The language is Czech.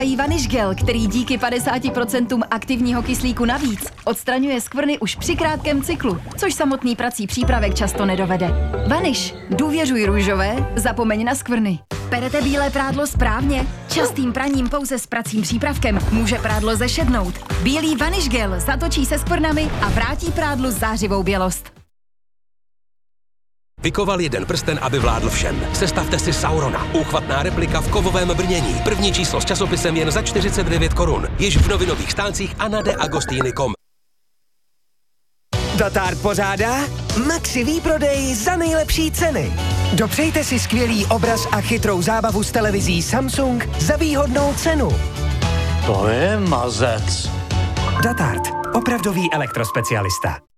Vanish Gel, který díky 50% aktivního kyslíku navíc odstraňuje skvrny už při krátkém cyklu, což samotný prací přípravek často nedovede. Vanish, důvěřuj růžové, zapomeň na skvrny. Perete bílé prádlo správně? Častým praním pouze s pracím přípravkem může prádlo zešednout. Bílý Vanish Gel zatočí se skvrnami a vrátí prádlu zářivou bělost. Vykoval jeden prsten, aby vládl všem. Sestavte si Saurona. Úchvatná replika v kovovém brnění. První číslo s časopisem jen za 49 korun. Již v novinových stáncích a na deagostiny.com. Datard pořádá Maxi výprodej za nejlepší ceny. Dopřejte si skvělý obraz a chytrou zábavu s televizí Samsung za výhodnou cenu. To je mazec. Datard, opravdový elektrospecialista.